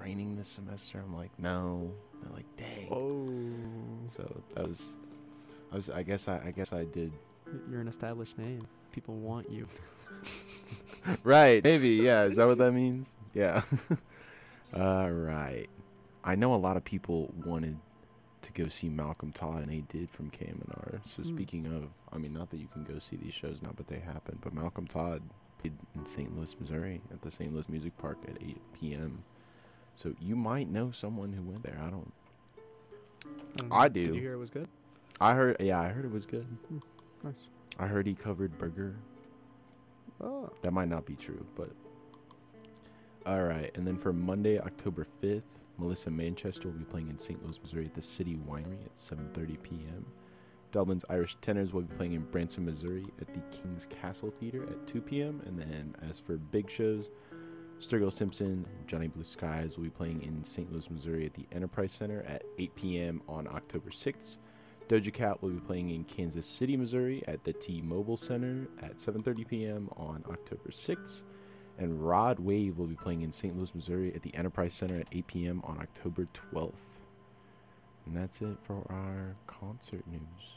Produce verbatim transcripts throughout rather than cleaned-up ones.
training this semester? I'm like, no. They're like, dang. Oh. So that was, I was, I guess I, I guess I did. You're an established name. People want you. Right. Maybe. Yeah. Is that what that means? Yeah. All right. I know a lot of people wanted to go see Malcolm Todd, and they did from K M N R. So Mm. speaking of, I mean, not that you can go see these shows now, but they happen. But Malcolm Todd played in Saint Louis, Missouri, at the Saint Louis Music Park at eight p.m. So you might know someone who went there. I don't. I, don't know. I do. Did you hear it was good? I heard. Yeah, I heard it was good. Mm. Nice. I heard he covered Burger. Oh. That might not be true, but. All right, and then for Monday, October fifth, Melissa Manchester will be playing in Saint Louis, Missouri at the City Winery at seven thirty p.m. Dublin's Irish Tenors will be playing in Branson, Missouri at the King's Castle Theater at two p.m. And then as for big shows, Sturgill Simpson and Johnny Blue Skies will be playing in Saint Louis, Missouri at the Enterprise Center at eight p.m. on October sixth. Doja Cat will be playing in Kansas City, Missouri at the T-Mobile Center at seven thirty p.m. on October sixth. And Rod Wave will be playing in Saint Louis, Missouri at the Enterprise Center at eight p.m. on October twelfth. And that's it for our concert news.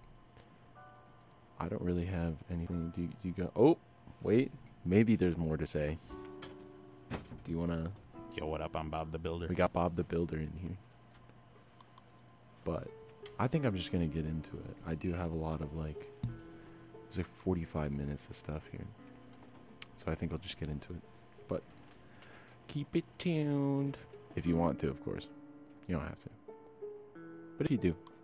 I don't really have anything. Do you, do you go? Oh, wait. Maybe there's more to say. Do you want to? Yo, what up? I'm Bob the Builder. We got Bob the Builder in here. But I think I'm just going to get into it. I do have a lot of like, there's like forty-five minutes of stuff here. So I think I'll just get into it. But keep it tuned. If you want to, of course. You don't have to. But if you do,